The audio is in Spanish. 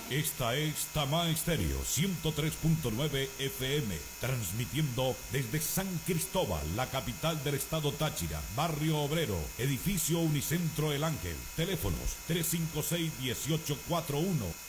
Esta es Tama Estéreo 103.9 FM, transmitiendo desde San Cristóbal, la capital del estado Táchira, barrio Obrero, edificio Unicentro El Ángel. Teléfonos 356-1841